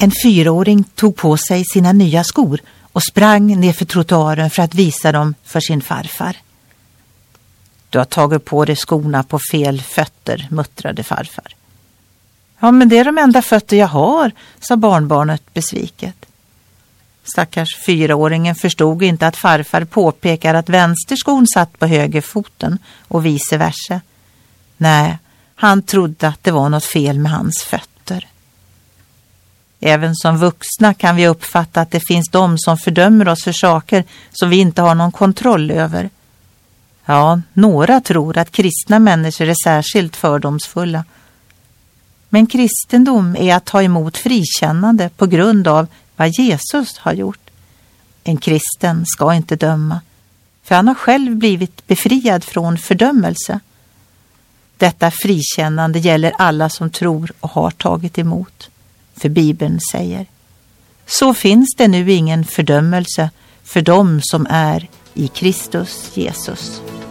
En 4-åring tog på sig sina nya skor och sprang ner för trottoaren för att visa dem för sin farfar. Du har tagit på dig skorna på fel fötter, muttrade farfar. Ja, men det är de enda fötter jag har, sa barnbarnet besviket. Stackars 4-åringen förstod inte att farfar påpekar att vänsterskon satt på högerfoten och vice versa. Nej, han trodde att det var något fel med hans fötter. Även som vuxna kan vi uppfatta att det finns de som fördömer oss för saker som vi inte har någon kontroll över. Ja, några tror att kristna människor är särskilt fördomsfulla. Men kristendom är att ta emot frikännande på grund av vad Jesus har gjort. En kristen ska inte döma, för han har själv blivit befriad från fördömelse. Detta frikännande gäller alla som tror och har tagit emot. För Bibeln säger: så finns det nu ingen fördömelse för dem som är i Kristus Jesus.